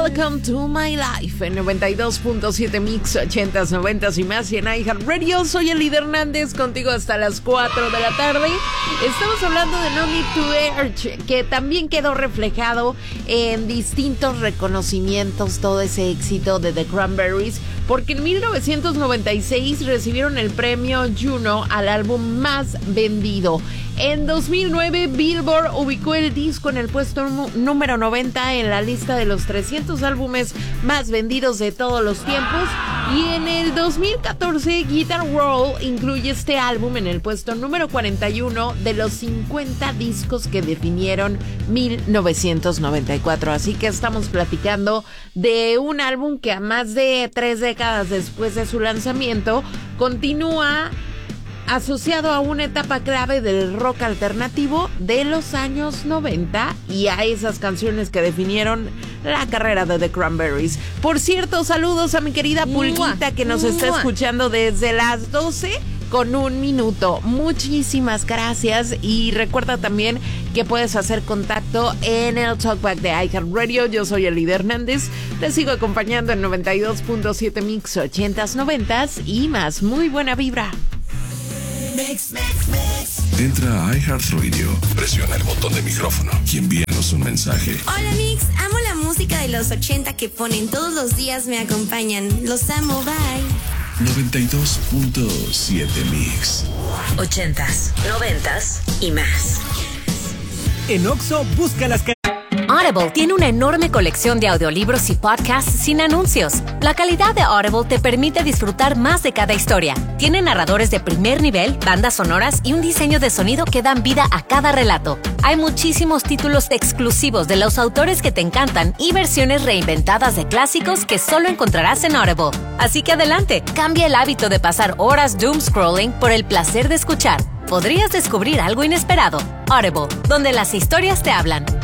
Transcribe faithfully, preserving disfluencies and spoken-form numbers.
Welcome to My Life en noventa y dos punto siete Mix, ochentas, noventas y más y en iHeartRadio. Soy Elida Hernández, contigo hasta las cuatro de la tarde. Estamos hablando de No Need to Urge, que también quedó reflejado en distintos reconocimientos, todo ese éxito de The Cranberries, porque en mil novecientos noventa y seis recibieron el premio Juno al álbum más vendido. En dos mil nueve, Billboard ubicó el disco en el puesto número noventa en la lista de los trescientos álbumes más vendidos de todos los tiempos. Y en el dos mil catorce, Guitar World incluye este álbum en el puesto número cuarenta y uno de los cincuenta discos que definieron mil novecientos noventa y cuatro. Así que estamos platicando de un álbum que a más de tres décadas después de su lanzamiento continúa asociado a una etapa clave del rock alternativo de los años noventa y a esas canciones que definieron la carrera de The Cranberries. Por cierto, saludos a mi querida Pulquita que nos está escuchando desde las doce con un minuto. Muchísimas gracias y recuerda también que puedes hacer contacto en el Talkback de iHeartRadio. Yo soy Elida Hernández, te sigo acompañando en noventa y dos punto siete Mix, ochentas, noventas y más. Muy buena vibra. Mix, mix, mix. Entra a iHeartRadio, presiona el botón de micrófono y envíanos un mensaje. Hola Mix, amo la música de los ochenta que ponen todos los días, me acompañan. Los amo, bye. noventa y dos punto siete Mix. Ochentas, noventas y más. En Oxxo, busca las que... Audible tiene una enorme colección de audiolibros y podcasts sin anuncios. La calidad de Audible te permite disfrutar más de cada historia. Tiene narradores de primer nivel, bandas sonoras y un diseño de sonido que dan vida a cada relato. Hay muchísimos títulos exclusivos de los autores que te encantan y versiones reinventadas de clásicos que solo encontrarás en Audible. Así que adelante, cambia el hábito de pasar horas doom scrolling por el placer de escuchar. Podrías descubrir algo inesperado. Audible, donde las historias te hablan.